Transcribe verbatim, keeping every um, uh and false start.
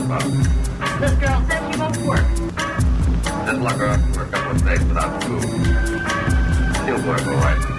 about? This girl said she won't work. Just lock her up for a couple of days without food. She'll work all right.